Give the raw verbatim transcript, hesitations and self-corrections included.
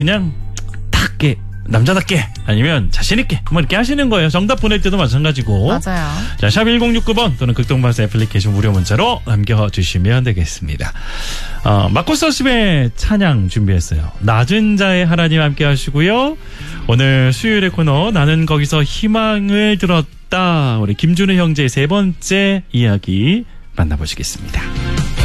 그냥 탁게 남자답게 아니면 자신있게 뭐 이렇게 하시는 거예요. 정답 보낼 때도 마찬가지고. 맞아요. 자, 샵 일공육구 번 또는 극동방송 애플리케이션 무료 문자로 남겨주시면 되겠습니다. 어, 마코스십의 찬양 준비했어요. 낮은 자의 하나님 함께 하시고요. 오늘 수요일의 코너 나는 거기서 희망을 들었다. 우리 김준우 형제의 세 번째 이야기 만나보시겠습니다.